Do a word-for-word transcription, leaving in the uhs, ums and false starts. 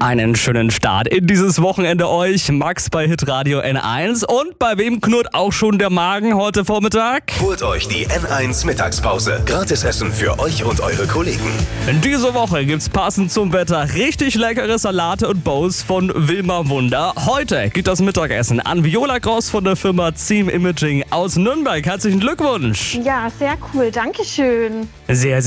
Einen schönen Start in dieses Wochenende euch. Max bei Hitradio N eins. Und bei wem knurrt auch schon der Magen heute Vormittag? Holt euch die N eins Mittagspause. Gratis Essen für euch und eure Kollegen. In dieser Woche gibt's passend zum Wetter richtig leckere Salate und Bowls von Wilma Wunder. Heute geht das Mittagessen an Viola Gross von der Firma Team Imaging aus Nürnberg. Herzlichen Glückwunsch. Ja, sehr cool. Dankeschön. Sehr,